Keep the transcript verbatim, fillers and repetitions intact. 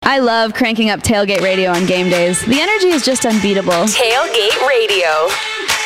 I love cranking up Tailgate Radio on game days. The energy is just unbeatable. Tailgate Radio.